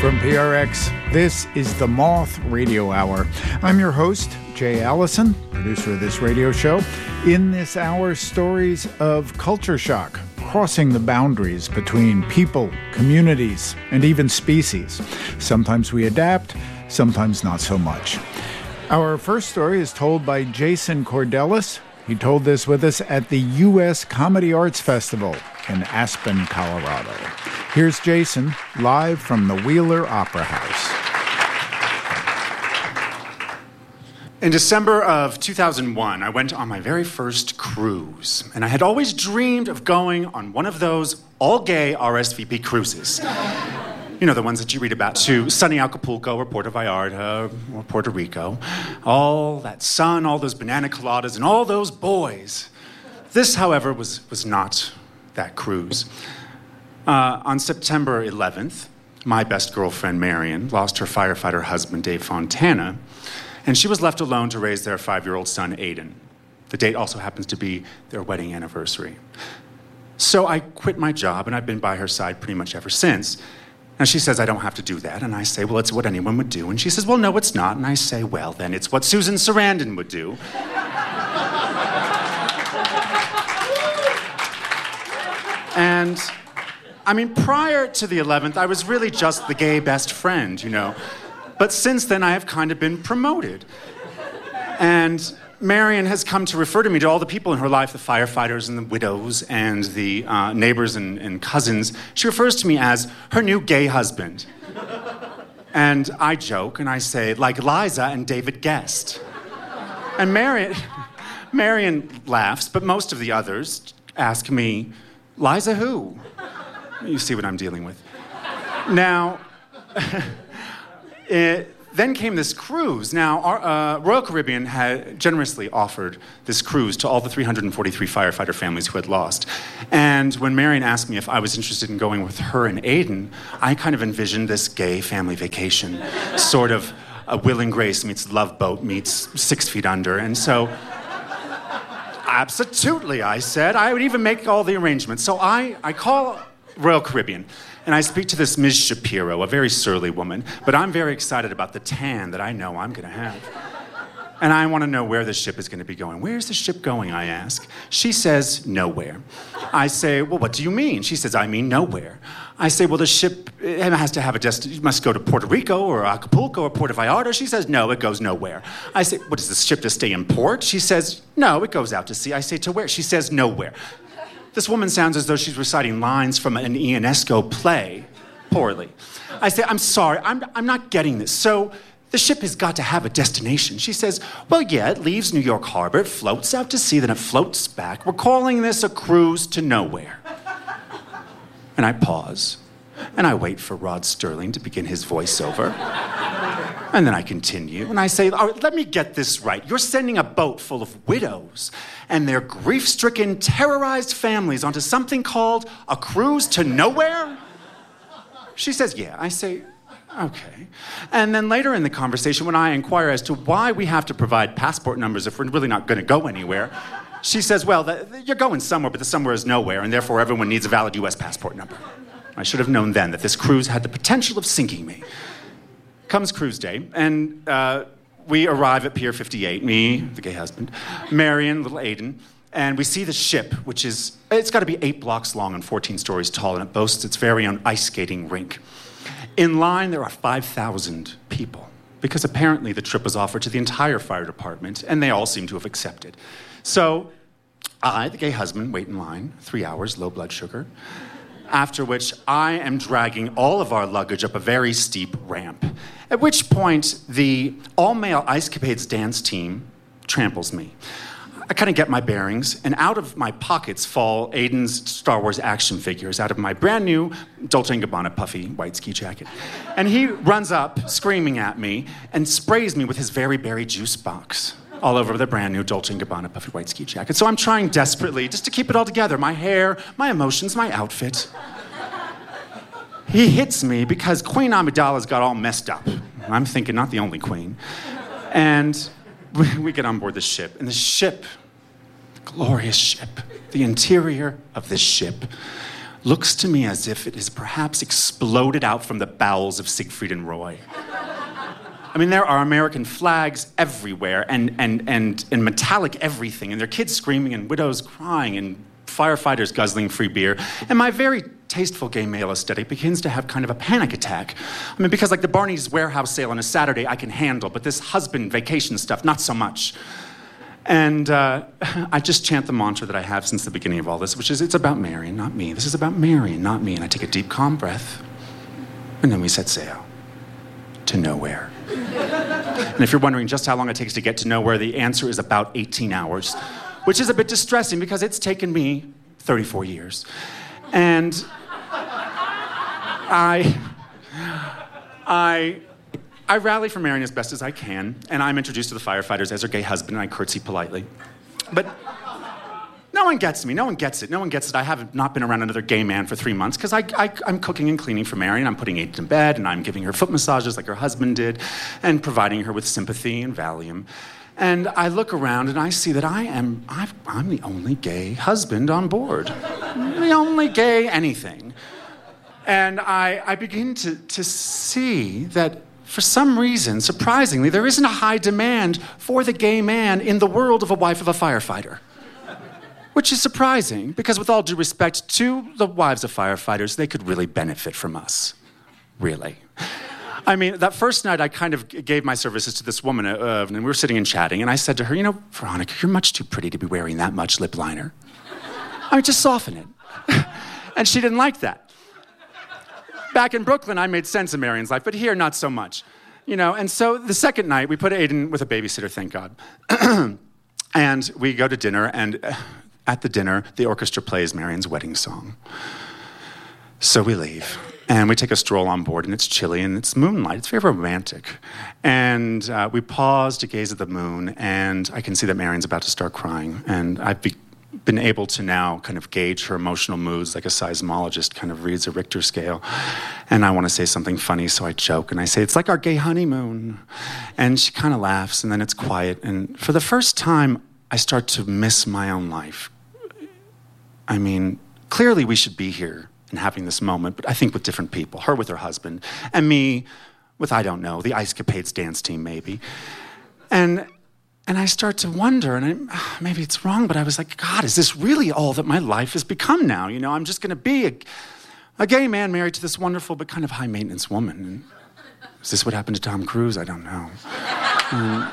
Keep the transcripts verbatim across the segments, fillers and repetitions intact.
From P R X, this is the Moth Radio Hour. I'm your host, Jay Allison, producer of this radio show. In this hour, stories of culture shock, crossing the boundaries between people, communities, and even species. Sometimes we adapt, sometimes not so much. Our first story is told by Jason Cordelis. He told this with us at the U S Comedy Arts Festival in Aspen, Colorado. Here's Jason, live from the Wheeler Opera House. In December of two thousand one, I went on my very first cruise, and I had always dreamed of going on one of those all-gay R S V P cruises. You know, the ones that you read about to sunny Acapulco or Puerto Vallarta or Puerto Rico. All that sun, all those banana coladas, and all those boys. This, however, was, was not that cruise. Uh, on September eleventh, my best girlfriend, Marion, lost her firefighter husband, Dave Fontana, and she was left alone to raise their five-year-old son, Aiden. The date also happens to be their wedding anniversary. So I quit my job, and I've been by her side pretty much ever since. And she says, I don't have to do that. And I say, well, it's what anyone would do. And she says, well, no, it's not. And I say, well, then it's what Susan Sarandon would do. And, I mean, prior to the eleventh, I was really just the gay best friend, you know. But since then, I have kind of been promoted. And Marion has come to refer to me to all the people in her life, the firefighters and the widows and the uh, neighbors and, and cousins. She refers to me as her new gay husband. And I joke and I say, like Liza and David Guest. And Marion, Marion laughs, but most of the others ask me, Liza who? You see what I'm dealing with. Now, it, then came this cruise. Now, our, uh, Royal Caribbean had generously offered this cruise to all the three hundred forty-three firefighter families who had lost. And when Marion asked me if I was interested in going with her and Aiden, I kind of envisioned this gay family vacation, sort of a Will and Grace meets Love Boat meets Six Feet Under. And so, absolutely, I said. I would even make all the arrangements. So I, I call Royal Caribbean. And I speak to this Miz Shapiro, a very surly woman, but I'm very excited about the tan that I know I'm going to have. And I want to know where the ship is going to be going. Where's the ship going, I ask. She says, nowhere. I say, well, what do you mean? She says, I mean nowhere. I say, well, the ship it has to have a destination. It must go to Puerto Rico or Acapulco or Puerto Vallarta. She says, no, it goes nowhere. I say, what, does the ship just stay in port? She says, no, it goes out to sea. I say, to where? She says, nowhere. This woman sounds as though she's reciting lines from an Ionesco play, poorly. I say, I'm sorry, I'm, I'm not getting this. So the ship has got to have a destination. She says, well, yeah, it leaves New York Harbor, it floats out to sea, then it floats back. We're calling this a cruise to nowhere. And I pause, and I wait for Rod Sterling to begin his voiceover. And then I continue, and I say, all right, let me get this right. You're sending a boat full of widows and their grief-stricken, terrorized families onto something called a cruise to nowhere? She says, yeah. I say, okay. And then later in the conversation, when I inquire as to why we have to provide passport numbers if we're really not going to go anywhere, she says, well, the, you're going somewhere, but the somewhere is nowhere, and therefore everyone needs a valid U S passport number. I should have known then that this cruise had the potential of sinking me. Comes cruise day, and uh, we arrive at Pier fifty-eight, me, the gay husband, Marion, little Aiden, and we see the ship, which is, it's got to be eight blocks long and fourteen stories tall, and it boasts its very own ice skating rink. In line, there are five thousand people, because apparently the trip was offered to the entire fire department, and they all seem to have accepted. So I, the gay husband, wait in line, three hours, low blood sugar, after which I am dragging all of our luggage up a very steep ramp, at which point the all-male Ice Capades dance team tramples me. I kind of get my bearings, and out of my pockets fall Aiden's Star Wars action figures out of my brand new Dolce and Gabbana puffy white ski jacket. And he runs up, screaming at me, and sprays me with his Very Berry juice box all over the brand new Dolce and Gabbana puffy white ski jacket. So I'm trying desperately just to keep it all together, my hair, my emotions, my outfit. He hits me because Queen Amidala's got all messed up. I'm thinking, not the only queen. And we get on board the ship, and the ship, the glorious ship, the interior of this ship looks to me as if it has perhaps exploded out from the bowels of Siegfried and Roy. I mean, there are American flags everywhere, and, and, and, and metallic everything, and there are kids screaming, and widows crying, and firefighters guzzling free beer. And my very tasteful gay male aesthetic begins to have kind of a panic attack. I mean, because like the Barney's warehouse sale on a Saturday, I can handle, but this husband vacation stuff, not so much. And uh, I just chant the mantra that I have since the beginning of all this, which is, it's about Marion, not me. This is about Marion, not me. And I take a deep, calm breath, and then we set sail to nowhere. And if you're wondering just how long it takes to get to nowhere, the answer is about eighteen hours, which is a bit distressing because it's taken me thirty-four years. And I, I, I rally for Marion as best as I can, and I'm introduced to the firefighters as her gay husband, and I curtsy politely. But no one gets me. No one gets it. No one gets it. I have not been around another gay man for three months because I, I, I'm cooking and cleaning for Marion. I'm putting Aiden in bed, and I'm giving her foot massages like her husband did, and providing her with sympathy and Valium. And I look around, and I see that I am, I've, I'm the only gay husband on board. The only gay anything. And I, I begin to, to see that for some reason, surprisingly, there isn't a high demand for the gay man in the world of a wife of a firefighter. Which is surprising, because with all due respect to the wives of firefighters, they could really benefit from us. Really. I mean, that first night I kind of gave my services to this woman, uh, and we were sitting and chatting, and I said to her, you know, Veronica, you're much too pretty to be wearing that much lip liner. I mean, just soften it. And she didn't like that. Back in Brooklyn, I made sense of Marion's life, but here, not so much. You know, and so the second night, we put Aiden with a babysitter, thank God. And we go to dinner, and uh, at the dinner, the orchestra plays Marion's wedding song. So we leave, and we take a stroll on board, and it's chilly, and it's moonlight. It's very romantic. And uh, we pause to gaze at the moon, and I can see that Marion's about to start crying, and I've be- been able to now kind of gauge her emotional moods like a seismologist kind of reads a Richter scale. And I want to say something funny, so I joke, and I say, it's like our gay honeymoon. And she kind of laughs, and then it's quiet. And for the first time, I start to miss my own life. I mean, clearly we should be here and having this moment, but I think with different people. Her with her husband, and me with, I don't know, the Ice Capades dance team, maybe. And and I start to wonder, and I, maybe it's wrong, but I was like, God, is this really all that my life has become now? You know, I'm just going to be a, a gay man married to this wonderful but kind of high-maintenance woman. And is this what happened to Tom Cruise? I don't know. um,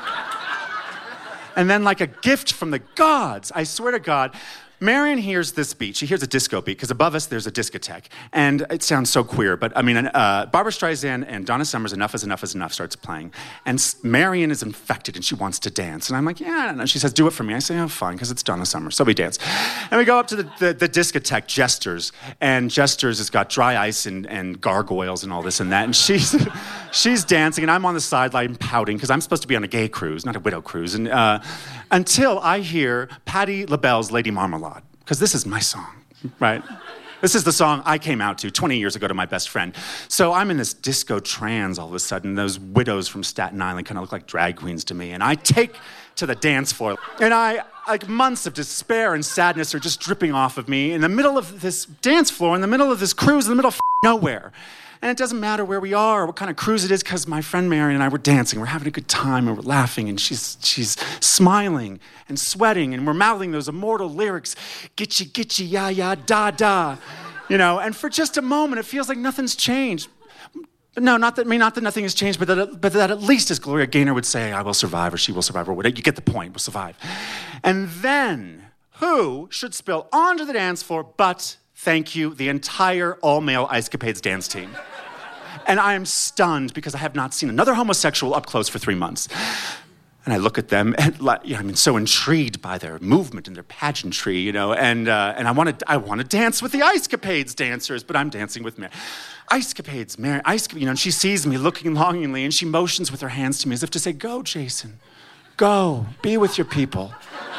and then like a gift from the gods, I swear to God, Marion hears this beat. She hears a disco beat, because above us there's a discotheque. And it sounds so queer, but I mean, uh, Barbra Streisand and Donna Summer's Enough is Enough is Enough starts playing. And Marion is infected, and she wants to dance. And I'm like, yeah, I don't know. She says, do it for me. I say, oh, fine, because it's Donna Summer. So we dance. And we go up to the, the, the discotheque, Jesters. And Jesters has got dry ice and, and gargoyles and all this and that. And she's she's dancing, and I'm on the sideline pouting, because I'm supposed to be on a gay cruise, not a widow cruise. And uh, until I hear Patti LaBelle's Lady Marmalade. Because this is my song, right? This is the song I came out to twenty years ago to my best friend. So I'm in this disco trance all of a sudden. Those widows from Staten Island kind of look like drag queens to me. And I take to the dance floor. And I, like months of despair and sadness are just dripping off of me in the middle of this dance floor, in the middle of this cruise, in the middle of nowhere. And it doesn't matter where we are or what kind of cruise it is, because my friend Marion and I were dancing. We're having a good time, and we're laughing, and she's she's smiling and sweating, and we're mouthing those immortal lyrics, gitchy, gitchy, ya, ya, da, da. You know, and for just a moment, it feels like nothing's changed. No, not that, I mean, not that nothing has changed, but that, but that at least, as Gloria Gaynor would say, I will survive, or she will survive, or whatever. You get the point, we'll survive. And then, who should spill onto the dance floor but, thank you, the entire all-male Ice Capades dance team. And I am stunned, because I have not seen another homosexual up close for three months. And I look at them, and you know, I mean, so intrigued by their movement and their pageantry, you know, and uh, and I want to I want to dance with the Ice Capades dancers, but I'm dancing with Mary. Ice Capades, Mary, Ice, you know, and she sees me looking longingly, and she motions with her hands to me as if to say, go, Jason, go, be with your people.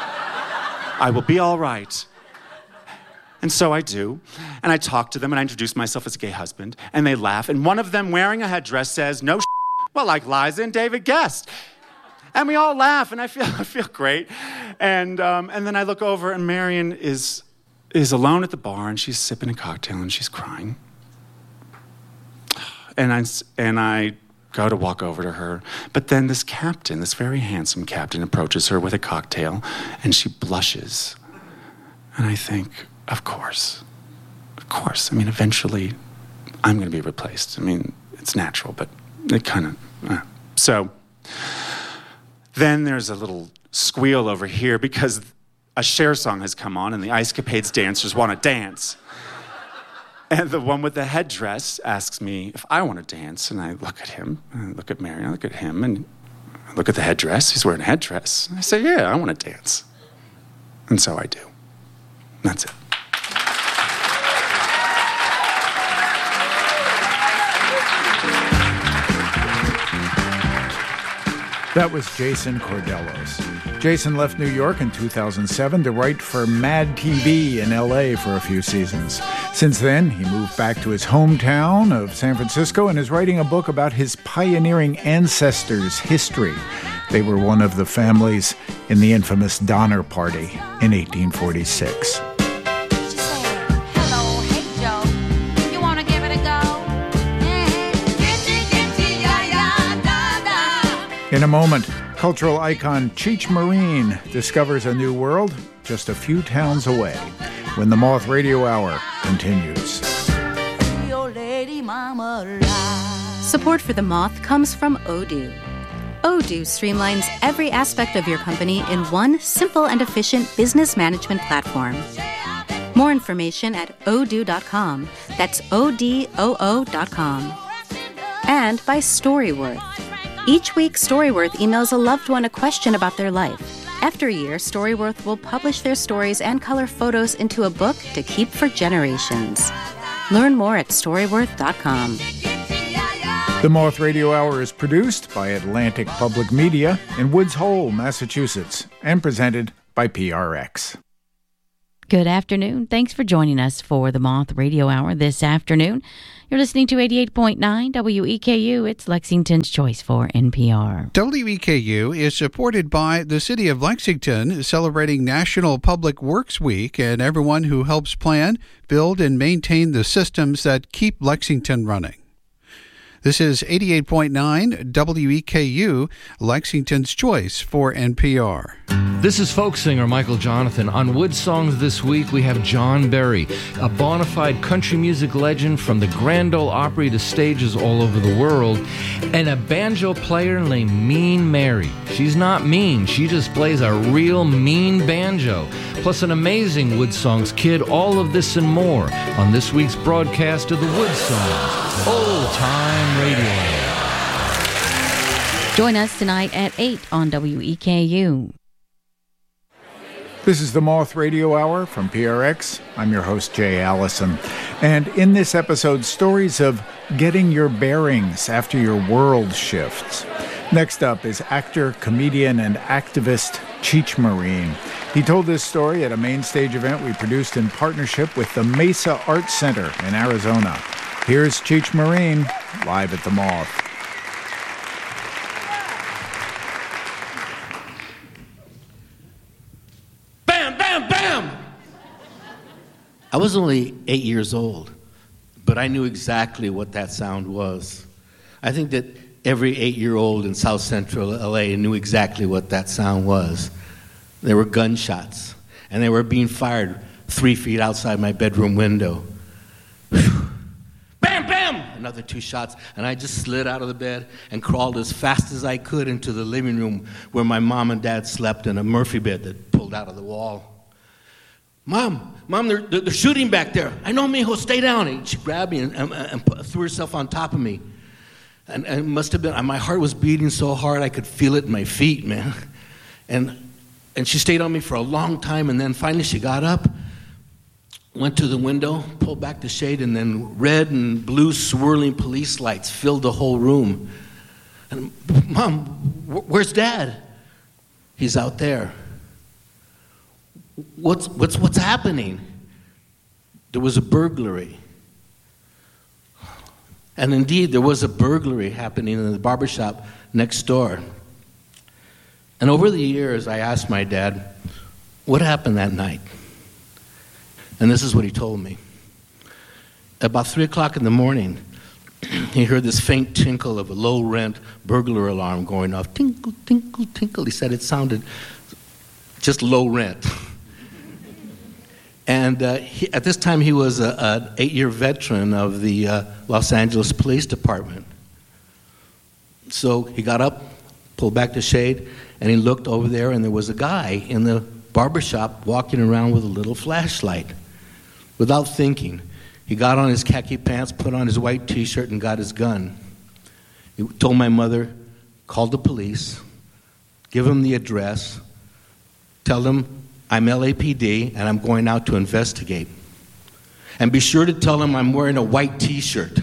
I will be all right. And so I do, and I talk to them, and I introduce myself as a gay husband, and they laugh, and one of them, wearing a headdress, says, no, well, like Liza and David Guest. And we all laugh, and I feel I feel great. And um, and then I look over, and Marion is is alone at the bar, and she's sipping a cocktail, and she's crying. And I, and I go to walk over to her. But then this captain, this very handsome captain, approaches her with a cocktail, and she blushes. And I think, of course, of course. I mean, eventually, I'm going to be replaced. I mean, it's natural, but it kind of... Uh. So then there's a little squeal over here because a Cher song has come on, and the Ice Capades dancers want to dance. And the one with the headdress asks me if I want to dance, and I look at him, and I look at Mary, and I look at him, and I look at the headdress. He's wearing a headdress. And I say, yeah, I want to dance. And so I do. That's it. That was Jason Cordelos. Jason left New York in two thousand seven to write for Mad T V in L A for a few seasons. Since then, he moved back to his hometown of San Francisco and is writing a book about his pioneering ancestors' history. They were one of the families in the infamous Donner Party in eighteen forty-six. In a moment, cultural icon Cheech Marin discovers a new world just a few towns away when the Moth Radio Hour continues. Support for the Moth comes from Odoo. Odoo streamlines every aspect of your company in one simple and efficient business management platform. More information at odoo dot com. That's O D O O dot com. And by Storyworth. Each week, Storyworth emails a loved one a question about their life. After a year, Storyworth will publish their stories and color photos into a book to keep for generations. Learn more at storyworth dot com. The Moth Radio Hour is produced by Atlantic Public Media in Woods Hole, Massachusetts, and presented by P R X. Good afternoon. Thanks for joining us for the Moth Radio Hour this afternoon. You're listening to eighty-eight point nine W E K U. It's Lexington's choice for N P R. W E K U is supported by the City of Lexington, celebrating National Public Works Week, and everyone who helps plan, build, and maintain the systems that keep Lexington running. This is eighty-eight point nine W E K U, Lexington's choice for N P R. This is folk singer Michael Jonathan. On Wood Songs this week, we have John Berry, a bona fide country music legend from the Grand Ole Opry to stages all over the world, and a banjo player named Mean Mary. She's not mean, she just plays a real mean banjo. Plus an amazing Wood Songs kid, all of this and more on this week's broadcast of the Wood Songs Old Time Radio. Join us tonight at eight on W E K U. This is the Moth Radio Hour from P R X. I'm your host, Jay Allison. And in this episode, stories of getting your bearings after your world shifts. Next up is actor, comedian, and activist Cheech Marin. He told this story at a main stage event we produced in partnership with the Mesa Art Center in Arizona. Here's Cheech Marin, live at the Moth. I was only eight years old, but I knew exactly what that sound was. I think that every eight-year-old in South Central L A knew exactly what that sound was. There were gunshots, and they were being fired three feet outside my bedroom window. Whew. Bam, bam! Another two shots, and I just slid out of the bed and crawled as fast as I could into the living room where my mom and dad slept in a Murphy bed that pulled out of the wall. Mom, Mom, they're, they're shooting back there. I know, mijo, stay down. And she grabbed me and, and, and put, threw herself on top of me. And, and it must have been, my heart was beating so hard I could feel it in my feet, man. And and she stayed on me for a long time, and then finally she got up, went to the window, pulled back the shade, and then red and blue swirling police lights filled the whole room. And, Mom, where's Dad? He's out there. What's what's what's happening? There was a burglary. And indeed, there was a burglary happening in the barbershop next door. And over the years, I asked my dad, what happened that night? And this is what he told me. About three o'clock in the morning, he heard this faint tinkle of a low-rent burglar alarm going off. Tinkle, tinkle, tinkle. He said it sounded just low rent. And uh, he, at this time, he was an eight-year veteran of the uh, Los Angeles Police Department. So he got up, pulled back the shade, and he looked over there, and there was a guy in the barbershop walking around with a little flashlight. Without thinking, he got on his khaki pants, put on his white T-shirt, and got his gun. He told my mother, call the police, give him the address, tell them I'm L A P D and I'm going out to investigate. And be sure to tell him I'm wearing a white T-shirt.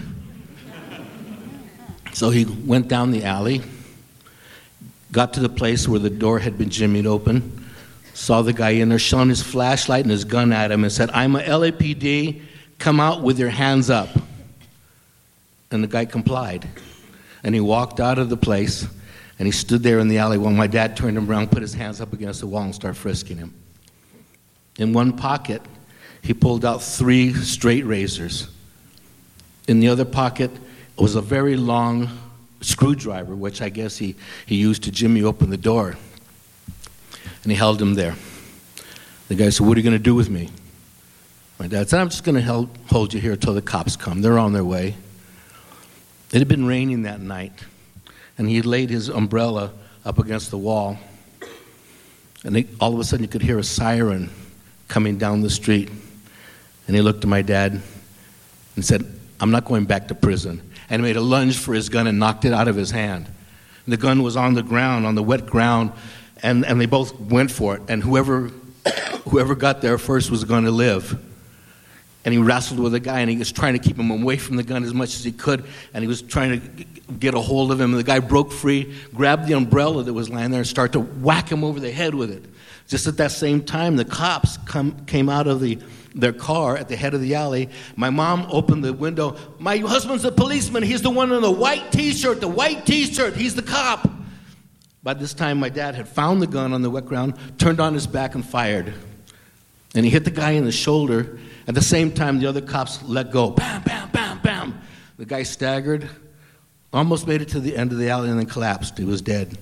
So he went down the alley, got to the place where the door had been jimmied open, saw the guy in there, shone his flashlight and his gun at him and said, I'm a L A P D, come out with your hands up. And the guy complied. And he walked out of the place, and he stood there in the alley while my dad turned him around, put his hands up against the wall, and started frisking him. In one pocket, he pulled out three straight razors. In the other pocket was a very long screwdriver, which I guess he, he used to jimmy open the door. And he held him there. The guy said, what are you going to do with me? My dad said, I'm just going to hold you here until the cops come. They're on their way. It had been raining that night, and he had laid his umbrella up against the wall. And they, all of a sudden, you could hear a siren coming down the street. And he looked at my dad and said, I'm not going back to prison. And he made a lunge for his gun and knocked it out of his hand. And the gun was on the ground, on the wet ground, and, and they both went for it. And whoever, whoever got there first was going to live. And he wrestled with the guy, and he was trying to keep him away from the gun as much as he could, and he was trying to get a hold of him. And the guy broke free, grabbed the umbrella that was lying there, and started to whack him over the head with it. Just at that same time, the cops come, came out of the, their car at the head of the alley. My mom opened the window. My husband's a policeman. He's the one in the white T-shirt, the white T-shirt. He's the cop. By this time, my dad had found the gun on the wet ground, turned on his back, and fired. And he hit the guy in the shoulder. At the same time, the other cops let go. Bam, bam, bam, bam. The guy staggered, almost made it to the end of the alley, and then collapsed. He was dead.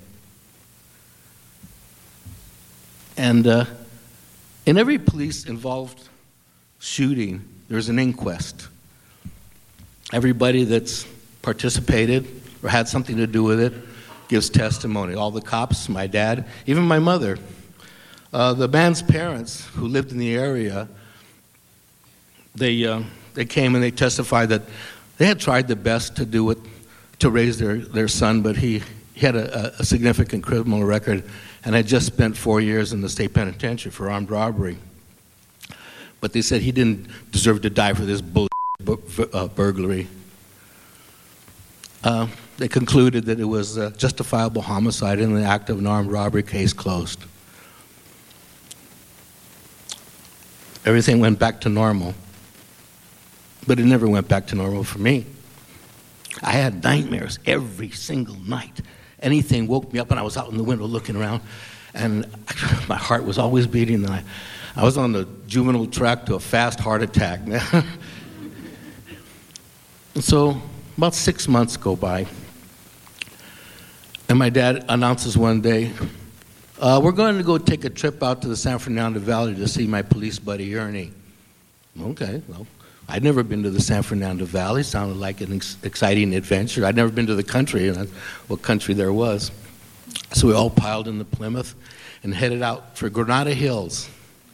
And uh, in every police-involved shooting, there's an inquest. Everybody that's participated or had something to do with it gives testimony. All the cops, my dad, even my mother. Uh, the man's parents, who lived in the area, They uh, they came and they testified that they had tried their best to do it, to raise their, their son, but he, he had a, a significant criminal record and had just spent four years in the state penitentiary for armed robbery. But they said he didn't deserve to die for this bull uh, burglary. Uh, they concluded that it was a justifiable homicide in the act of an armed robbery, case closed. Everything went back to normal. But it never went back to normal for me. I had nightmares every single night. Anything woke me up, and I was out in the window looking around, and my heart was always beating. And I, I was on the juvenile track to a fast heart attack. And so about six months go by, and my dad announces one day, uh, we're going to go take a trip out to the San Fernando Valley to see my police buddy Ernie. Okay, well, I'd never been to the San Fernando Valley. Sounded like an ex- exciting adventure. I'd never been to the country, and what country there was. So we all piled in the Plymouth and headed out for Granada Hills.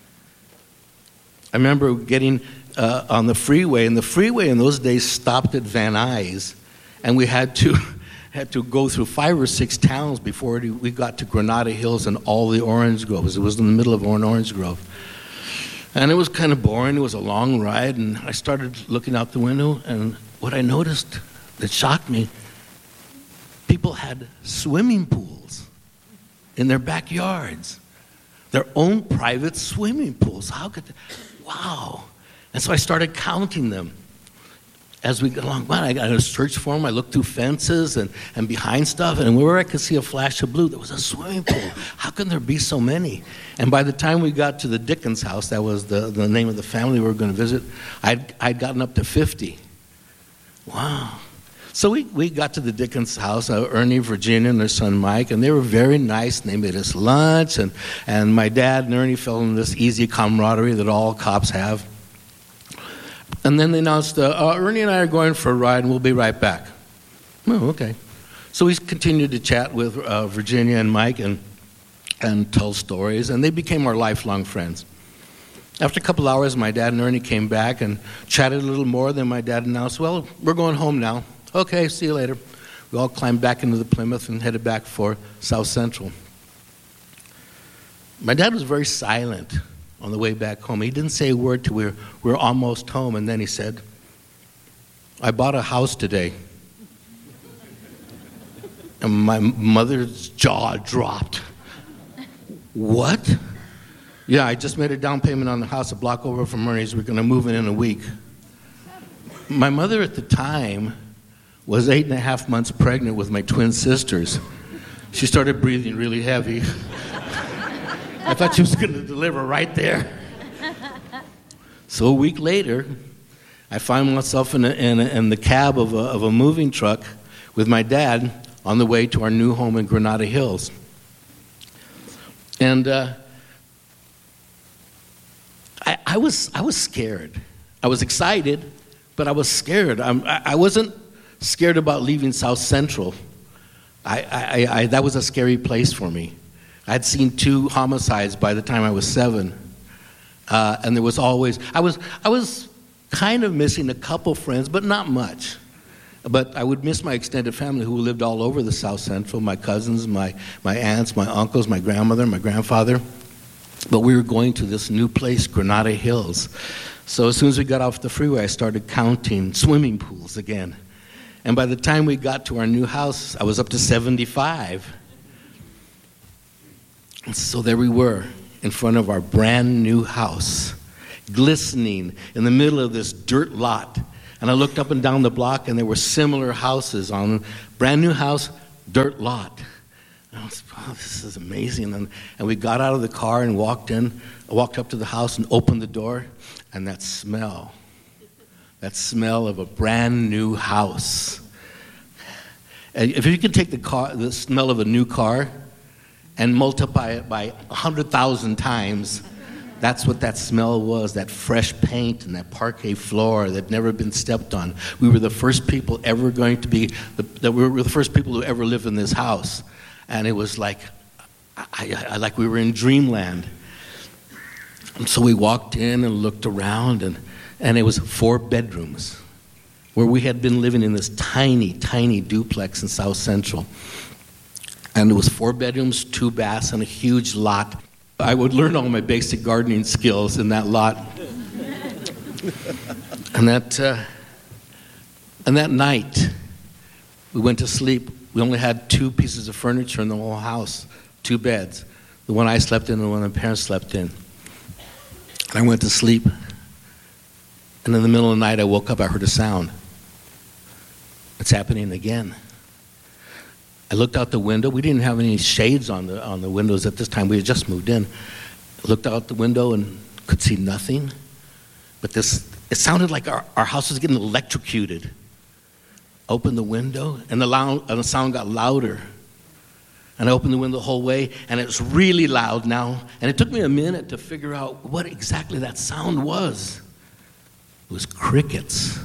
I remember getting uh, on the freeway, and the freeway in those days stopped at Van Nuys, and we had to had to go through five or six towns before we got to Granada Hills and all the orange groves. It was in the middle of an orange grove. And it was kind of boring. It was a long ride, and I started looking out the window, and what I noticed that shocked me, people had swimming pools in their backyards, their own private swimming pools. How could they? Wow. And so I started counting them. as we go along, man, I got to search for them. I looked through fences and, and behind stuff, and wherever I could see a flash of blue, there was a swimming pool. How can there be so many? And by the time we got to the Dickens house, that was the, the name of the family we were going to visit, I'd, I'd gotten up to fifty. Wow. So we, we got to the Dickens house, uh, Ernie, Virginia, and their son Mike, and they were very nice, and they made us lunch, and, and my dad and Ernie fell in this easy camaraderie that all cops have. And then they announced, uh, uh, Ernie and I are going for a ride, and we'll be right back. Oh, okay. So we continued to chat with uh, Virginia and Mike and, and tell stories, and they became our lifelong friends. After a couple hours, my dad and Ernie came back and chatted a little more. Then my dad announced, well, we're going home now. Okay, see you later. We all climbed back into the Plymouth and headed back for South Central. My dad was very silent on the way back home. He didn't say a word till we were, we were almost home, and then he said, I bought a house today. And my mother's jaw dropped. What? Yeah, I just made a down payment on the house a block over from Ernie's. We're going to move in in a week. My mother at the time was eight and a half months pregnant with my twin sisters. She started breathing really heavy. I thought she was going to deliver right there. So a week later, I find myself in, a, in, a, in the cab of a, of a moving truck with my dad on the way to our new home in Granada Hills. And uh, I, I was I was scared. I was excited, but I was scared. I'm, I, I wasn't scared about leaving South Central. I, I, I, that was a scary place for me. I'd seen two homicides by the time I was seven, uh, and there was always I was I was kind of missing a couple friends, but not much. But I would miss my extended family who lived all over the South Central, my cousins, my, my aunts, my uncles, my grandmother, my grandfather. But we were going to this new place, Granada Hills. So as soon as we got off the freeway, I started counting swimming pools again. And by the time we got to our new house, I was up to seventy-five. And so there we were in front of our brand new house, glistening in the middle of this dirt lot. And I looked up and down the block, and there were similar houses on brand new house, dirt lot. And I was, wow, this is amazing. And, and we got out of the car and walked in, I walked up to the house and opened the door, and that smell, that smell of a brand new house. And if you could take the car, the smell of a new car and multiply it by one hundred thousand times, that's what that smell was, that fresh paint and that parquet floor that had never been stepped on. We were the first people ever going to be, the, the, we were the first people who ever lived in this house. And it was like, I, I, like we were in dreamland. And so we walked in and looked around, and, and it was four bedrooms where we had been living in this tiny, tiny duplex in South Central. And it was four bedrooms, two baths, and a huge lot. I would learn all my basic gardening skills in that lot. And that, uh, and that night, we went to sleep. We only had two pieces of furniture in the whole house, two beds. The one I slept in and the one my parents slept in. And I went to sleep. And in the middle of the night, I woke up, I heard a sound. It's happening again. I looked out the window. We didn't have any shades on the on the windows at this time. We had just moved in. I looked out the window and could see nothing. But this, it sounded like our, our house was getting electrocuted. Opened the window, and the, loud, and the sound got louder. And I opened the window the whole way, and it was really loud now. And it took me a minute to figure out what exactly that sound was. It was crickets.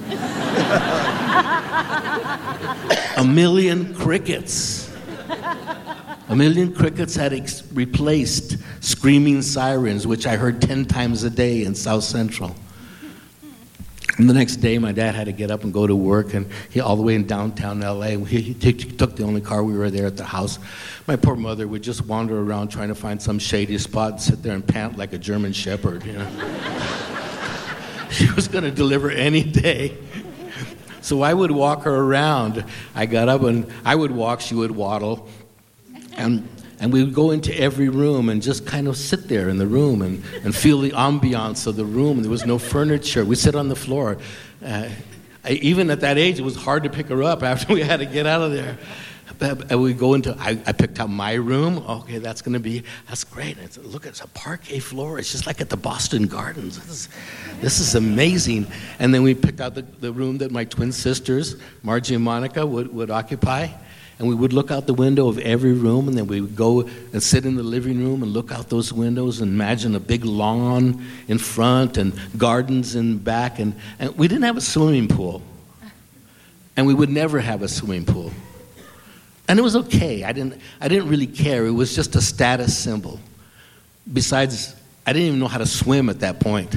A million crickets. A million crickets had ex- replaced screaming sirens, which I heard ten times a day in South Central. And the next day, my dad had to get up and go to work, and he all the way in downtown L A. He, he t- took the only car we were there at the house. My poor mother would just wander around trying to find some shady spot and sit there and pant like a German shepherd, you know. She was going to deliver any day. So I would walk her around. I got up and I would walk, she would waddle. And and we would go into every room and just kind of sit there in the room and, and feel the ambiance of the room. There was no furniture. We'd sit on the floor. Uh, I, even at that age, it was hard to pick her up after we had to get out of there. And we go into, I, I picked out my room. Okay, that's going to be, that's great. It's, look, it's a parquet floor. It's just like at the Boston Gardens. This is, this is amazing. And then we picked out the, the room that my twin sisters, Margie and Monica, would, would occupy. And we would look out the window of every room, and then we would go and sit in the living room and look out those windows and imagine a big lawn in front and gardens in back. And, and we didn't have a swimming pool. And we would never have a swimming pool. And it was okay. I didn't, I didn't really care. It was just a status symbol. Besides, I didn't even know how to swim at that point.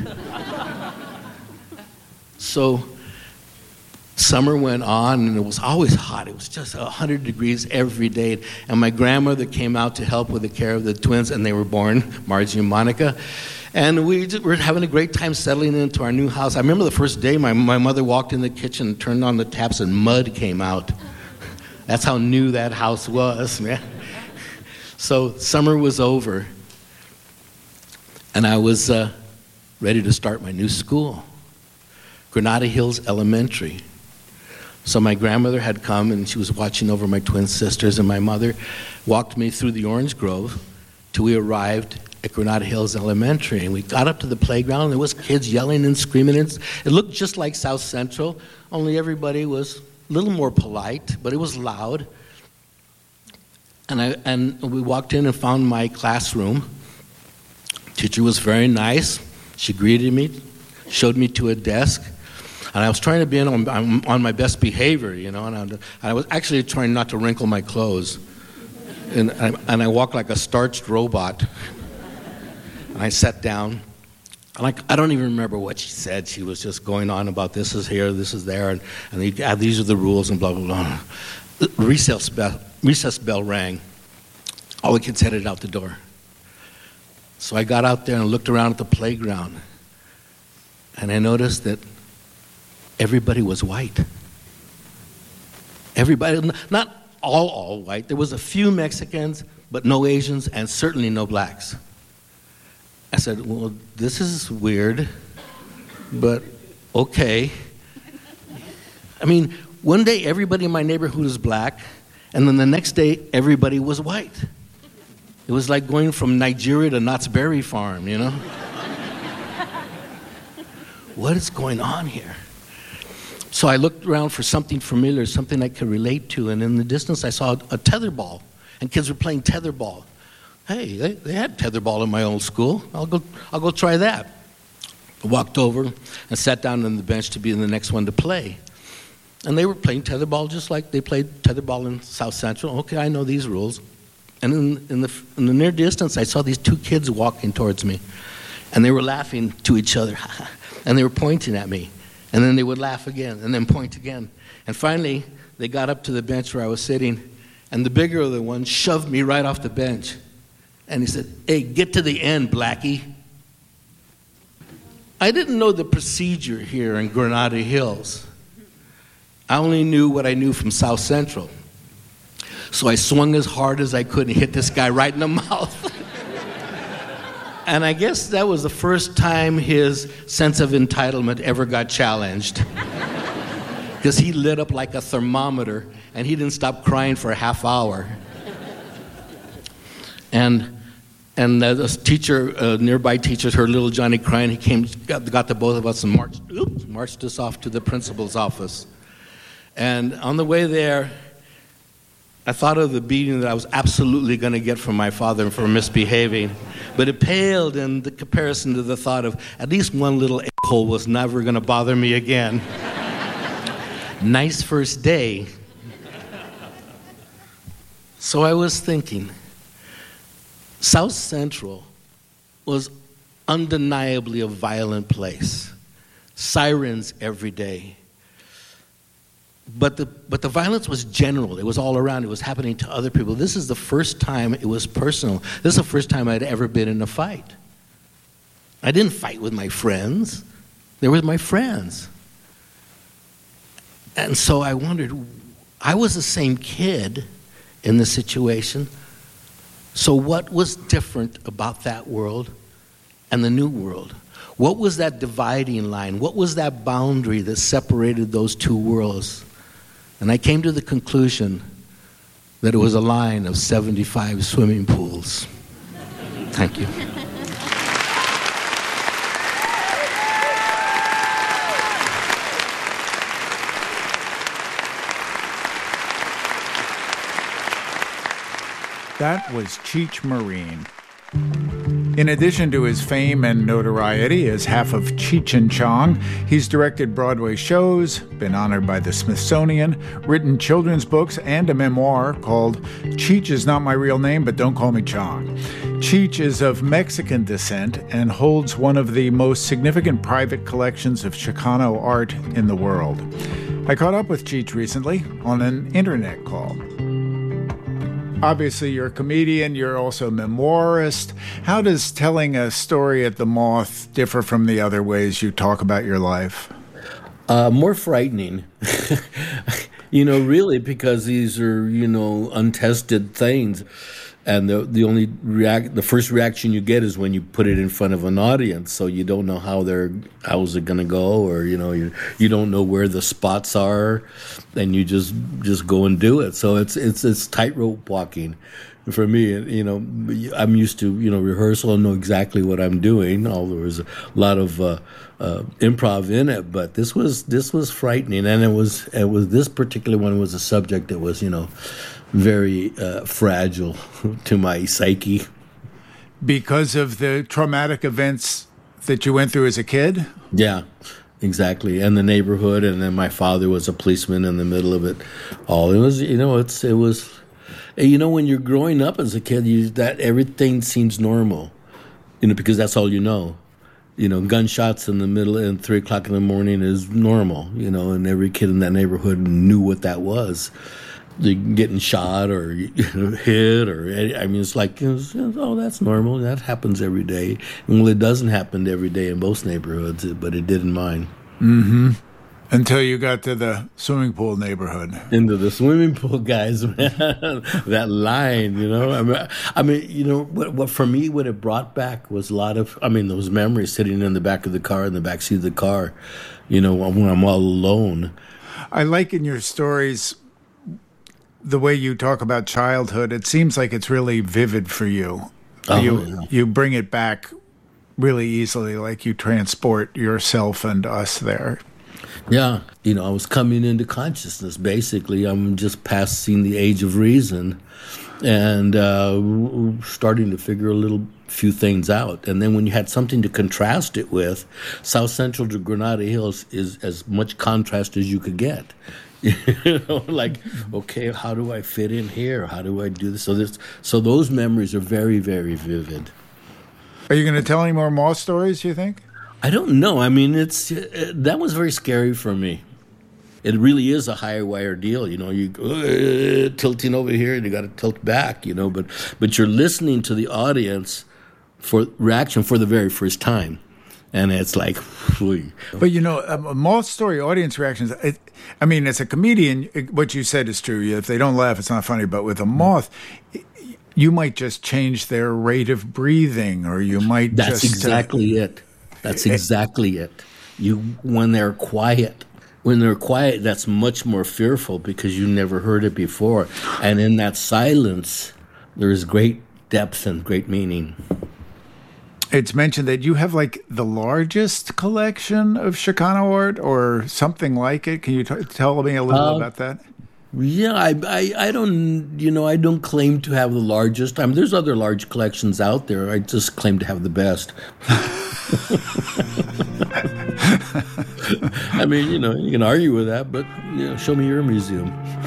So summer went on, and it was always hot. It was just one hundred degrees every day. And my grandmother came out to help with the care of the twins, and they were born, Margie and Monica. And we just, were having a great time settling into our new house. I remember the first day my, my mother walked in the kitchen and turned on the taps, and mud came out. That's how new that house was, man. So summer was over, and I was uh, ready to start my new school, Granada Hills Elementary. So my grandmother had come, and she was watching over my twin sisters, and my mother walked me through the orange grove till we arrived at Granada Hills Elementary. And we got up to the playground, and there was kids yelling and screaming. It looked just like South Central, only everybody was a little more polite, but it was loud. And I and we walked in and found my classroom. Teacher was very nice. She greeted me, showed me to a desk, and I was trying to be on, on my best behavior, you know. And I, and I was actually trying not to wrinkle my clothes, and I, and I walked like a starched robot. And I sat down. Like, I don't even remember what she said. She was just going on about this is here, this is there, and, and they, uh, these are the rules, and blah, blah, blah. The recess bell, recess bell rang. All the kids headed out the door. So I got out there and looked around at the playground, and I noticed that everybody was white. Everybody, not all, all white. There was a few Mexicans, but no Asians, and certainly no blacks. I said, well, this is weird, but okay. I mean, one day everybody in my neighborhood was black, and then the next day everybody was white. It was like going from Nigeria to Knott's Berry Farm, you know? What is going on here? So I looked around for something familiar, something I could relate to, and in the distance I saw a tetherball, and kids were playing tetherball. Hey, they, they had tetherball in my old school. I'll go, I'll go try that. I walked over and sat down on the bench to be the next one to play. And they were playing tetherball just like they played tetherball in South Central. Okay, I know these rules. And in, in, the, in the near distance, I saw these two kids walking towards me. And they were laughing to each other. And they were pointing at me. And then they would laugh again and then point again. And finally, they got up to the bench where I was sitting. And the bigger of the one shoved me right off the bench. And he said, hey, get to the end, Blackie. I didn't know the procedure here in Granada Hills. I only knew what I knew from South Central. So I swung as hard as I could and hit this guy right in the mouth. And I guess that was the first time his sense of entitlement ever got challenged. Because he lit up like a thermometer, and he didn't stop crying for a half hour. And and uh, this teacher, uh, nearby teachers heard little Johnny crying. He came, got, got the both of us and marched, oops, marched us off to the principal's office. And on the way there, I thought of the beating that I was absolutely going to get from my father for misbehaving. But it paled in the comparison to the thought of at least one little a-hole was never going to bother me again. Nice first day. So I was thinking, South Central was undeniably a violent place. Sirens every day. But the, but the violence was general. It was all around. It was happening to other people. This is the first time it was personal. This is the first time I'd ever been in a fight. I didn't fight with my friends. They were my friends. And so I wondered, I was the same kid in the situation. So what was different about that world and the new world? What was that dividing line? What was that boundary that separated those two worlds? And I came to the conclusion that it was a line of seventy-five swimming pools. Thank you. That was Cheech Marin. In addition to his fame and notoriety as half of Cheech and Chong, he's directed Broadway shows, been honored by the Smithsonian, written children's books, and a memoir called Cheech Is Not My Real Name, But Don't Call Me Chong. Cheech is of Mexican descent and holds one of the most significant private collections of Chicano art in the world. I caught up with Cheech recently on an internet call. Obviously, you're a comedian, you're also a memoirist. How does telling a story at the Moth differ from the other ways you talk about your life? Uh, more frightening. You know, really, because these are, you know, untested things. And the the only react the first reaction you get is when you put it in front of an audience, so you don't know how they're how's it gonna go, or you know you you don't know where the spots are, and you just just go and do it. So it's it's it's tightrope walking for me. You know, I'm used to you know rehearsal and know exactly what I'm doing. Although there was a lot of uh, uh, improv in it, but this was this was frightening, and it was it was this particular one was a subject that was you know. very uh, fragile to my psyche. Because of the traumatic events that you went through as a kid? Yeah, exactly. And the neighborhood, and then my father was a policeman in the middle of it all. It was, you know, it's it was, you know, when you're growing up as a kid, you that everything seems normal, you know, because that's all you know. You know, gunshots in the middle and three o'clock in the morning is normal, you know, and every kid in that neighborhood knew what that was. Getting shot or you know, hit or I mean it's like you know, oh that's normal, that happens every day. Well, it doesn't happen every day in most neighborhoods, but it did in mine. Mm-hmm. Until you got to the swimming pool neighborhood. Into the swimming pool, guys, man. That line, you know. I mean, I mean, you know, what, what for me, what it brought back was a lot of, I mean, those memories sitting in the back of the car, in the back seat of the car, you know, when I'm all alone. I like in your stories the way you talk about childhood. It seems like it's really vivid for you. Oh, you yeah. you bring it back really easily, like you transport yourself and us there. Yeah, you know, I was coming into consciousness, basically. I'm just passing the age of reason and uh, starting to figure a little few things out. And then when you had something to contrast it with, South Central to Granada Hills is as much contrast as you could get. You know, like, okay, how do I fit in here? How do I do this? So this, so those memories are very, very vivid. Are you going to tell any more Moth stories, you think? I don't know. I mean, it's uh, that was very scary for me. It really is a high wire deal, you know. You go uh, tilting over here, and you got to tilt back, you know. But but you're listening to the audience for reaction for the very first time. And it's like, whew. But you know, a Moth story, audience reactions. It, I mean, as a comedian, it, what you said is true. If they don't laugh, it's not funny. But with a Moth, it, you might just change their rate of breathing, or you might. That's just, exactly uh, it. That's exactly it. You when they're quiet, when they're quiet, that's much more fearful because you never heard it before, and in that silence, there is great depth and great meaning. It's mentioned that you have like the largest collection of Chicano art or something like it. Can you t- tell me a little uh, about that? Yeah, I, I, I don't, you know, I don't claim to have the largest. I mean, there's other large collections out there. I just claim to have the best. I mean, you know, you can argue with that, but, you know, show me your museum.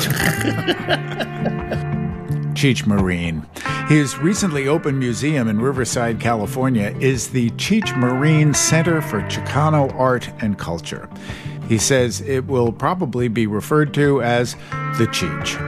Cheech Marin. His recently opened museum in Riverside, California, is the Cheech Marin Center for Chicano Art and Culture. He says it will probably be referred to as the Cheech.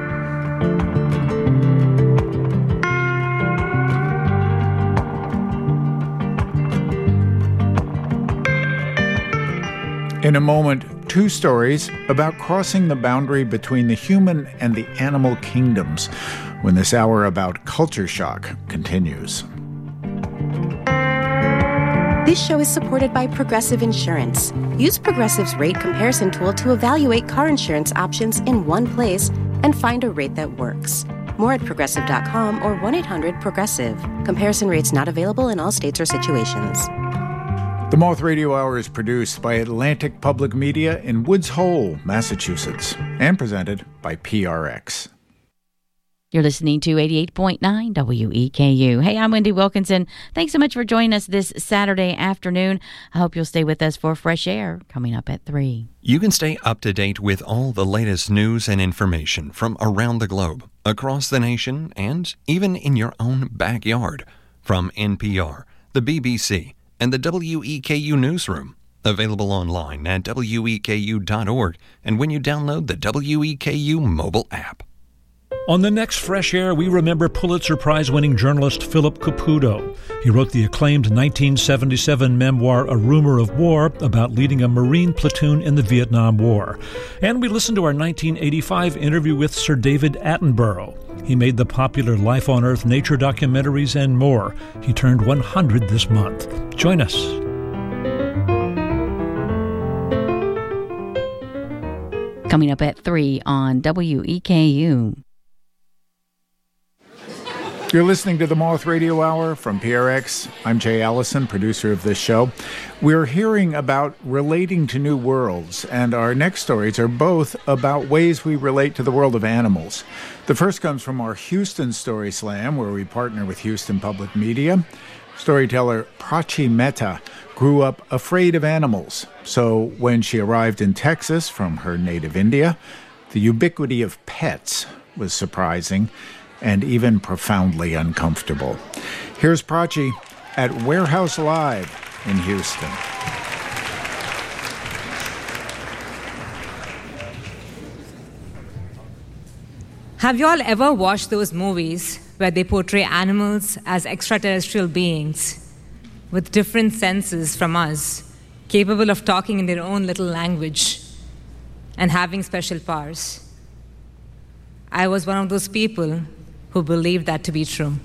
In a moment, two stories about crossing the boundary between the human and the animal kingdoms when this hour about culture shock continues. This show is supported by Progressive Insurance. Use Progressive's rate comparison tool to evaluate car insurance options in one place and find a rate that works. More at progressive dot com or one eight hundred progressive. Comparison rates not available in all states or situations. The Moth Radio Hour is produced by Atlantic Public Media in Woods Hole, Massachusetts, and presented by P R X. You're listening to eighty-eight point nine W E K U. Hey, I'm Wendy Wilkinson. Thanks so much for joining us this Saturday afternoon. I hope you'll stay with us for Fresh Air coming up at three. You can stay up to date with all the latest news and information from around the globe, across the nation, and even in your own backyard. From N P R, the B B C, and the W E K U Newsroom. Available online at W E K U dot org and when you download the W E K U mobile app. On the next Fresh Air, we remember Pulitzer Prize-winning journalist Philip Caputo. He wrote the acclaimed nineteen seventy-seven memoir A Rumor of War about leading a Marine platoon in the Vietnam War. And we listened to our nineteen eighty-five interview with Sir David Attenborough. He made the popular Life on Earth nature documentaries and more. He turned one hundred this month. Join us. Coming up at three on W E K U. You're listening to the Moth Radio Hour from P R X. I'm Jay Allison, producer of this show. We're hearing about relating to new worlds, and our next stories are both about ways we relate to the world of animals. The first comes from our Houston Story Slam, where we partner with Houston Public Media. Storyteller Prachi Mehta grew up afraid of animals, so when she arrived in Texas from her native India, the ubiquity of pets was surprising and even profoundly uncomfortable. Here's Prachi at Warehouse Live in Houston. Have you all ever watched those movies where they portray animals as extraterrestrial beings with different senses from us, capable of talking in their own little language and having special powers? I was one of those people who believed that to be true.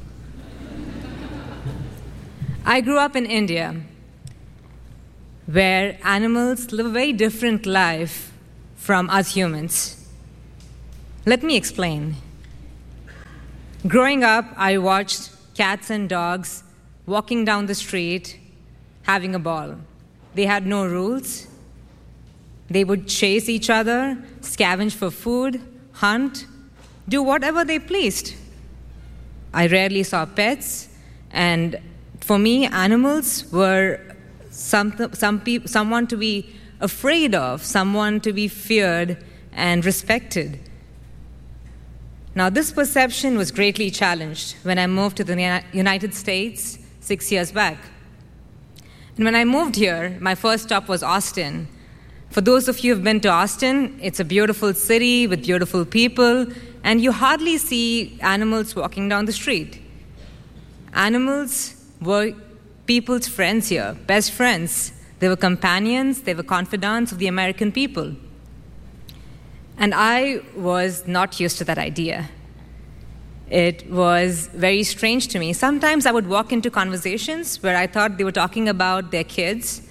I grew up in India, where animals live a very different life from us humans. Let me explain. Growing up, I watched cats and dogs walking down the street, having a ball. They had no rules. They would chase each other, scavenge for food, hunt, do whatever they pleased. I rarely saw pets, and for me, animals were some, some pe- someone to be afraid of, someone to be feared and respected. Now, this perception was greatly challenged when I moved to the United States six years back. And when I moved here, my first stop was Austin. For those of you who have been to Austin, it's a beautiful city with beautiful people, and you hardly see animals walking down the street. Animals were people's friends here, best friends. They were companions, they were confidants of the American people. And I was not used to that idea. It was very strange to me. Sometimes I would walk into conversations where I thought they were talking about their kids.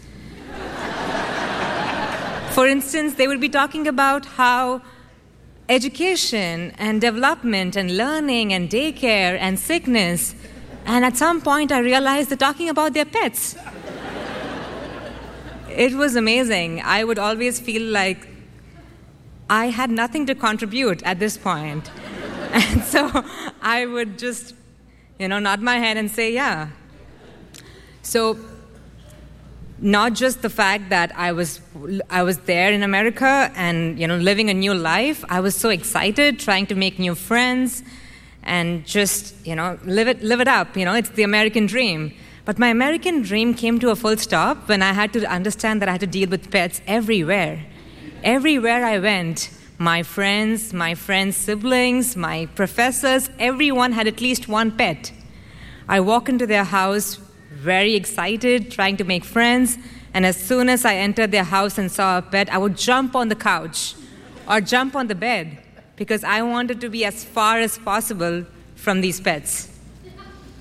For instance, they would be talking about how education and development and learning and daycare and sickness, and at some point I realized they're talking about their pets. It was amazing. I would always feel like I had nothing to contribute at this point. And so I would just, you know, nod my head and say, yeah. So not just the fact that I was I was there in America and, you know, living a new life. I was so excited, trying to make new friends and just, you know, live it live it up. You know, it's the American dream. But my American dream came to a full stop when I had to understand that I had to deal with pets everywhere. Everywhere I went, my friends, my friends' siblings, my professors, everyone had at least one pet. I walk into their house very excited, trying to make friends, and as soon as I entered their house and saw a pet, I would jump on the couch or jump on the bed because I wanted to be as far as possible from these pets.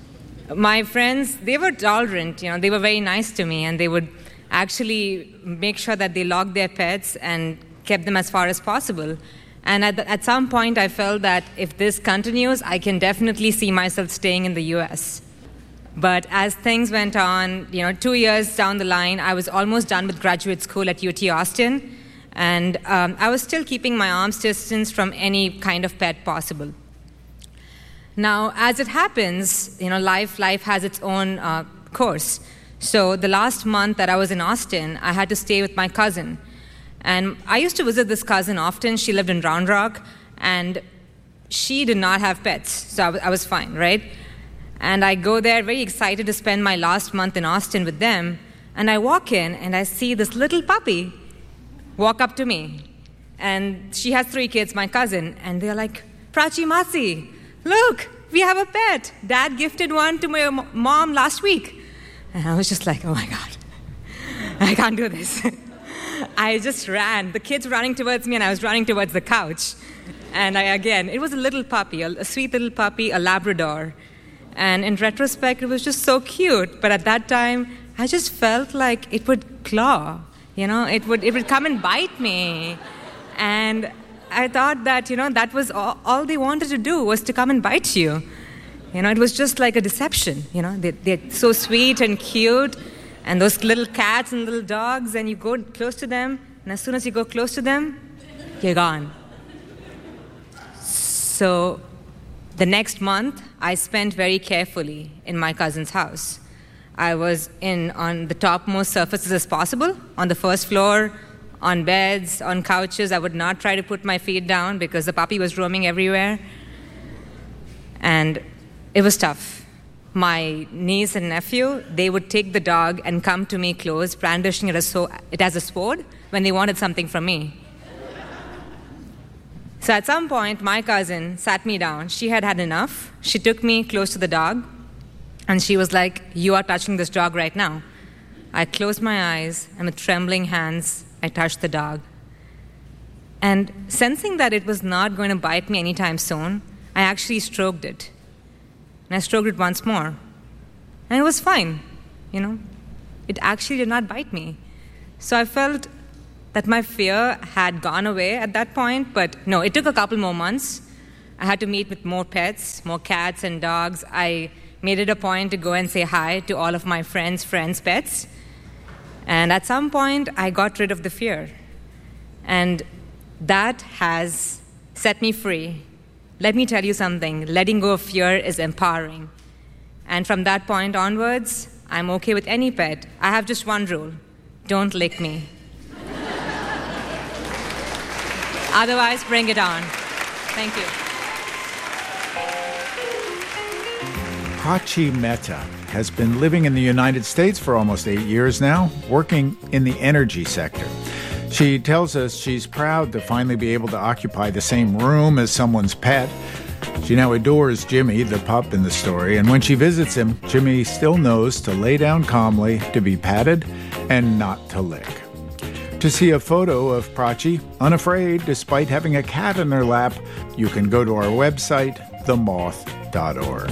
my friends, they were tolerant, you know, they were very nice to me, and they would actually make sure that they logged their pets and kept them as far as possible. And at, the, at some point, I felt that if this continues, I can definitely see myself staying in the U S. But as things went on, you know, two years down the line, I was almost done with graduate school at U T Austin, and um, I was still keeping my arm's distance from any kind of pet possible. Now, as it happens, you know, life life has its own uh, course. So the last month that I was in Austin, I had to stay with my cousin. And I used to visit this cousin often. She lived in Round Rock, and she did not have pets, so I, w- I was fine, right? And I go there very excited to spend my last month in Austin with them, and I walk in, and I see this little puppy walk up to me. And she has three kids, my cousin, and they're like, Prachi Masi, look, we have a pet. Dad gifted one to my m- mom last week. And I was just like, oh my God, I can't do this. I just ran. The kids were running towards me, and I was running towards the couch. And I, again, it was a little puppy, a, a sweet little puppy, a Labrador. And in retrospect, it was just so cute. But at that time, I just felt like it would claw. You know, it would it would come and bite me. And I thought that, you know, that was all, all they wanted to do was to come and bite you. You know, it was just like a deception. You know, they, they're so sweet and cute. And those little cats and little dogs, and you go close to them, and as soon as you go close to them, you're gone. So the next month, I spent very carefully in my cousin's house. I was in on the topmost surfaces as possible, on the first floor, on beds, on couches. I would not try to put my feet down because the puppy was roaming everywhere. And it was tough. My niece and nephew, they would take the dog and come to me close, brandishing it as, so, it as a sword when they wanted something from me. So at some point, my cousin sat me down. She had had enough. She took me close to the dog, and she was like, you are touching this dog right now. I closed my eyes, and with trembling hands, I touched the dog. And sensing that it was not going to bite me anytime soon, I actually stroked it. And I stroked it once more. And it was fine, you know. It actually did not bite me. So I felt that my fear had gone away at that point, but no, it took a couple more months. I had to meet with more pets, more cats and dogs. I made it a point to go and say hi to all of my friends' friends' pets. And at some point, I got rid of the fear. And that has set me free. Let me tell you something, letting go of fear is empowering. And from that point onwards, I'm okay with any pet. I have just one rule, don't lick me. Otherwise, bring it on. Thank you. Prachi Mehta has been living in the United States for almost eight years now, working in the energy sector. She tells us she's proud to finally be able to occupy the same room as someone's pet. She now adores Jimmy, the pup in the story, and when she visits him, Jimmy still knows to lay down calmly, to be patted, and not to lick. To see a photo of Prachi, unafraid despite having a cat in her lap, you can go to our website, the moth dot org.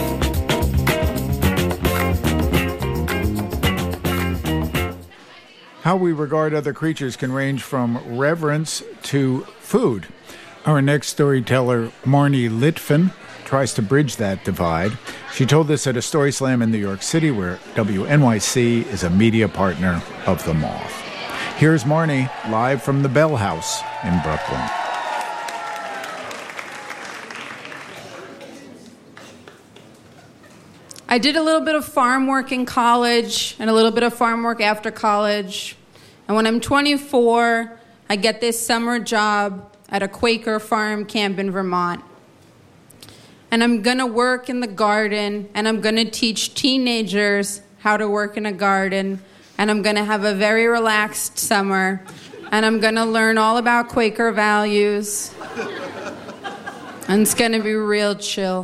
How we regard other creatures can range from reverence to food. Our next storyteller, Marnie Litvin, tries to bridge that divide. She told this at a Story Slam in New York City, where W N Y C is a media partner of The Moth. Here's Marnie, live from the Bell House in Brooklyn. I did a little bit of farm work in college and a little bit of farm work after college. And when I'm twenty-four, I get this summer job at a Quaker farm camp in Vermont. And I'm going to work in the garden, and I'm going to teach teenagers how to work in a garden, and I'm going to have a very relaxed summer, and I'm going to learn all about Quaker values, and it's going to be real chill.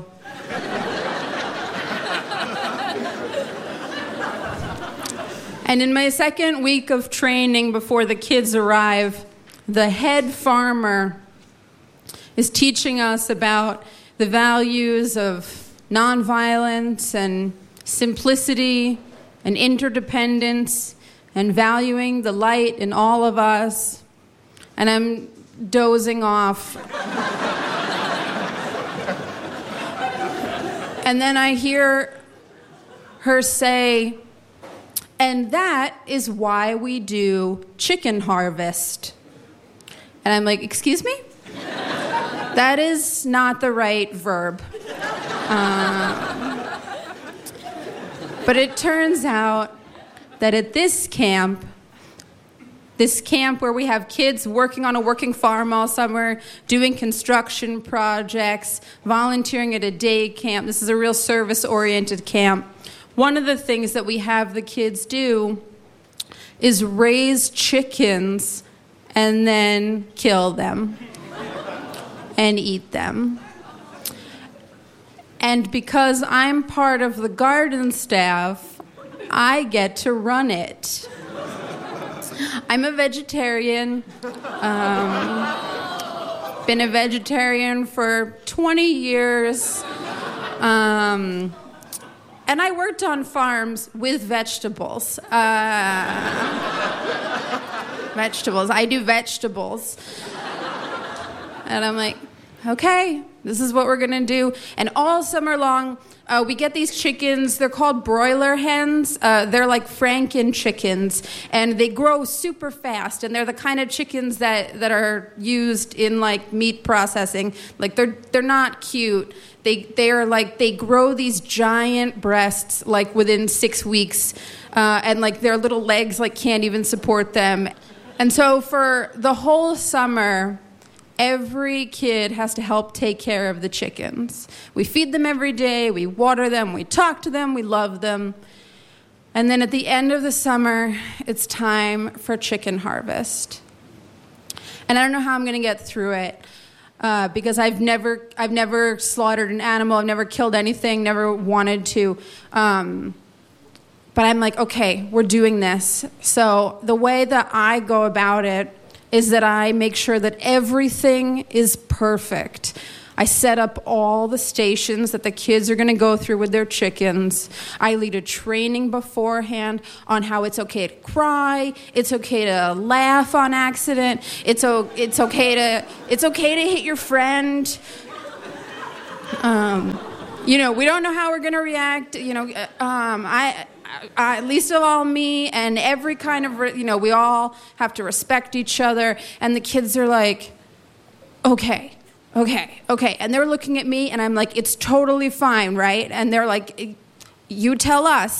And in my second week of training before the kids arrive, the head farmer is teaching us about the values of nonviolence and simplicity and interdependence and valuing the light in all of us. And I'm dozing off. And then I hear her say, and that is why we do chicken harvest. And I'm like, excuse me? That is not the right verb. Um, but it turns out that at this camp, this camp where we have kids working on a working farm all summer, doing construction projects, volunteering at a day camp. This is a real service-oriented camp. One of the things that we have the kids do is raise chickens and then kill them and eat them. And because I'm part of the garden staff, I get to run it. I'm a vegetarian. Um, been a vegetarian for twenty years. Um, and I worked on farms with vegetables. Uh, vegetables. I do vegetables. And I'm like, okay, this is what we're going to do. And all summer long, uh, we get these chickens. They're called broiler hens. Uh, they're like Franken chickens. And they grow super fast. And they're the kind of chickens that, that are used in, like, meat processing. Like, they're they're not cute. They, they are, like, they grow these giant breasts, like, within six weeks. Uh, and, like, their little legs, like, can't even support them. And so for the whole summer, every kid has to help take care of the chickens. We feed them every day, we water them, we talk to them, we love them. And then at the end of the summer, it's time for chicken harvest. And I don't know how I'm going to get through it uh, because I've never, I've never slaughtered an animal, I've never killed anything, never wanted to. Um, but I'm like, okay, we're doing this. So the way that I go about it is that I make sure that everything is perfect. I set up all the stations that the kids are going to go through with their chickens. I lead a training beforehand on how it's okay to cry, it's okay to laugh on accident, it's o- it's okay to it's okay to hit your friend. Um, you know, we don't know how we're going to react. You know, um, I. Uh, least of all me, and every kind of, you know, we all have to respect each other, and the kids are like, okay, okay, okay, and they're looking at me, and I'm like, it's totally fine, right? And they're like, you tell us.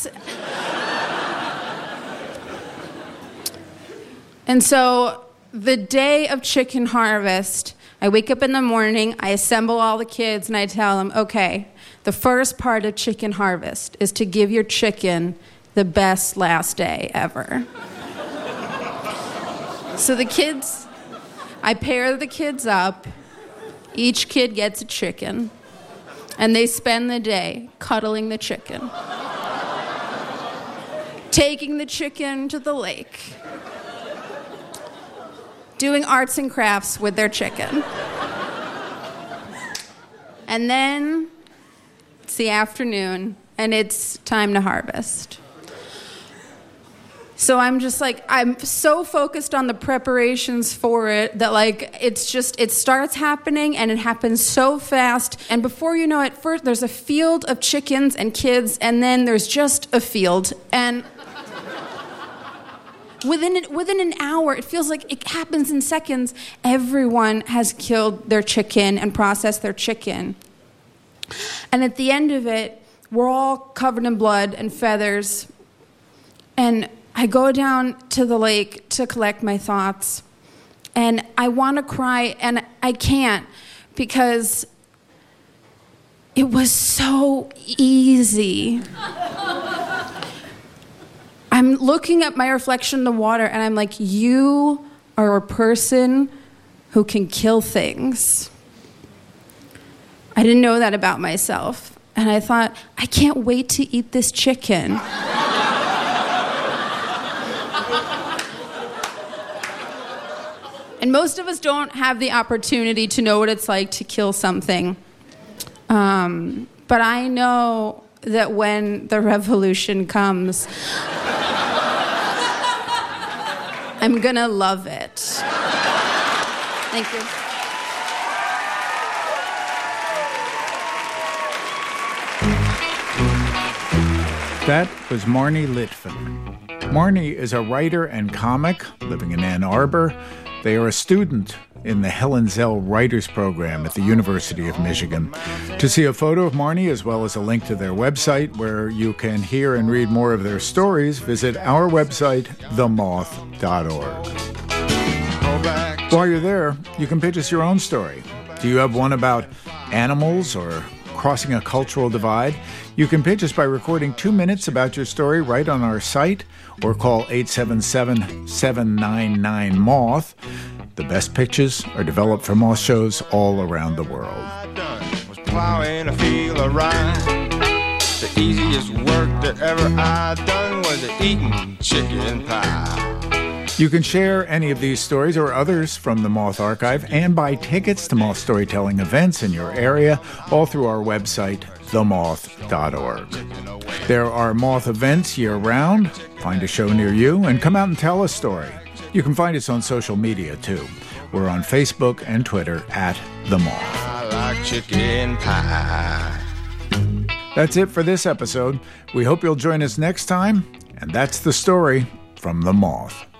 And so the day of chicken harvest, I wake up in the morning, I assemble all the kids, and I tell them, okay, the first part of chicken harvest is to give your chicken the best last day ever. So the kids, I pair the kids up. Each kid gets a chicken. And they spend the day cuddling the chicken. Taking the chicken to the lake. Doing arts and crafts with their chicken. And then it's the afternoon, and it's time to harvest. So I'm just like, I'm so focused on the preparations for it that, like, it's just, it starts happening, and it happens so fast. And before you know it, first there's a field of chickens and kids, and then there's just a field. And within within an hour, it feels like it happens in seconds. Everyone has killed their chicken and processed their chicken. And at the end of it, we're all covered in blood and feathers. And I go down to the lake to collect my thoughts. And I want to cry, and I can't, because it was so easy. I'm looking at my reflection in the water, and I'm like, you are a person who can kill things. I didn't know that about myself. And I thought, I can't wait to eat this chicken. And most of us don't have the opportunity to know what it's like to kill something. Um, but I know that when the revolution comes, I'm gonna love it. Thank you. That was Marnie Litvin. Marnie is a writer and comic living in Ann Arbor. They are a student in the Helen Zell Writers Program at the University of Michigan. To see a photo of Marnie, as well as a link to their website where you can hear and read more of their stories, visit our website, the moth dot org. While you're there, you can pitch us your own story. Do you have one about animals or crossing a cultural divide? You can pitch us by recording two minutes about your story right on our site or call eight seven seven, seven nine nine, moth. The best pitches are developed for Moth shows all around the world. Was plowing a field of rye. The easiest work that ever I done was eating chicken pie. You can share any of these stories or others from the Moth Archive and buy tickets to Moth storytelling events in your area, all through our website, the moth dot org. There are Moth events year-round. Find a show near you and come out and tell a story. You can find us on social media, too. We're on Facebook and Twitter at The Moth. I like chicken pie. That's it for this episode. We hope you'll join us next time, and that's the story from The Moth.